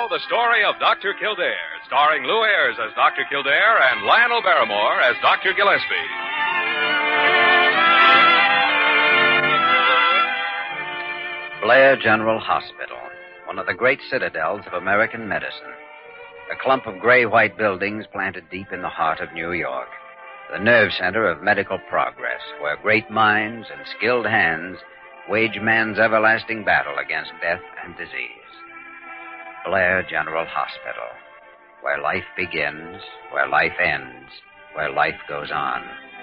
the story of Dr. Kildare, starring Lou Ayres as Dr. Kildare and Lionel Barrymore as Dr. Gillespie. Blair General Hospital, one of the great citadels of American medicine. A clump of gray-white buildings planted deep in the heart of New York. The nerve center of medical progress, where great minds and skilled hands wage man's everlasting battle against death and disease. Blair General Hospital, where life begins, where life ends, where life goes on.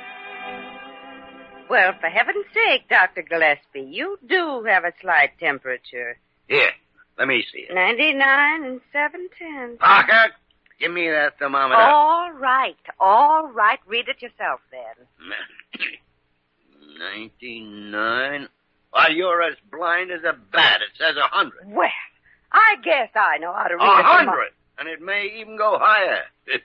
Well, for heaven's sake, Dr. Gillespie, you do have a slight temperature. Here, let me see it. 99 and 7/10. Parker, give me that thermometer. All right. Read it yourself, then. 99. Why, you're as blind as a bat. It says 100. Well, I guess I know how to read it. 100. And it may even go higher.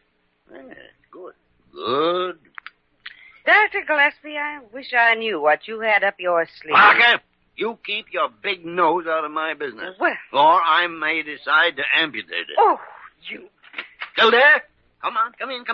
Good. Good. Dr. Gillespie, I wish I knew what you had up your sleeve. Parker, you keep your big nose out of my business. Well. Or I may decide to amputate it. Oh, you. Kildare, come on. Come in.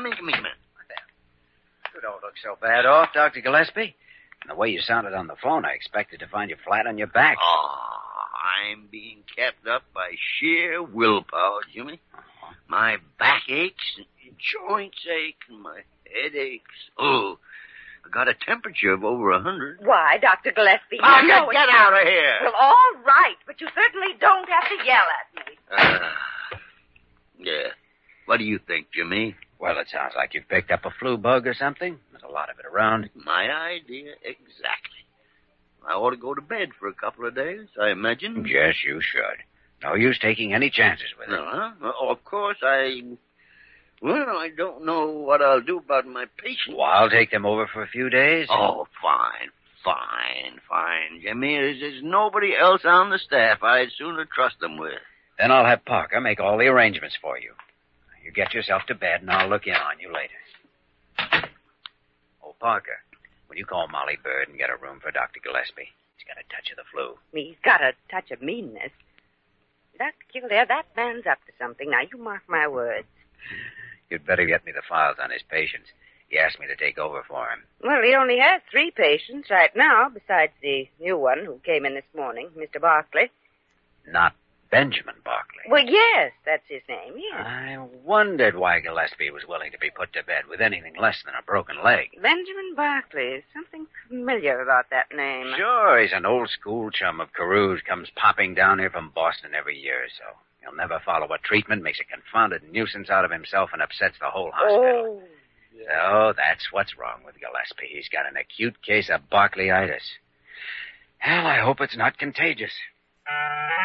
You don't look so bad off, Dr. Gillespie. And the way you sounded on the phone, I expected to find you flat on your back. Oh, I'm being kept up by sheer willpower, Jimmy. Uh-huh. My back aches, and joints ache, and my head aches. Oh, I got a temperature of over 100. Why, Dr. Gillespie? Parker, you know get out of here. Well, all right, but you certainly don't have to yell at me. Yeah. What do you think, Jimmy? Well, it sounds like you've picked up a flu bug or something. There's a lot of it around. My idea, exactly. I ought to go to bed for a couple of days, I imagine. Yes, you should. No use taking any chances with it. No, of course, I don't know what I'll do about my patients. Well, I'll take them over for a few days. Oh, fine, Jimmy. There's nobody else on the staff I'd sooner trust them with. Then I'll have Parker make all the arrangements for you. You get yourself to bed, and I'll look in on you later. Oh, Parker, will you call Molly Bird and get a room for Dr. Gillespie? He's got a touch of the flu. He's got a touch of meanness. Dr. Kildare, that man's up to something. Now, you mark my words. You'd better get me the files on his patients. He asked me to take over for him. Well, he only has 3 patients right now, besides the new one who came in this morning, Mr. Barkley. Not Benjamin Barkley. Well, yes, that's his name, yes. I wondered why Gillespie was willing to be put to bed with anything less than a broken leg. Benjamin Barkley. Something familiar about that name. Sure, he's an old school chum of Carew's, comes popping down here from Boston every year or so. He'll never follow a treatment, makes a confounded nuisance out of himself, and upsets the whole hospital. Oh, yeah. So that's what's wrong with Gillespie. He's got an acute case of Barkleyitis. Hell, I hope it's not contagious.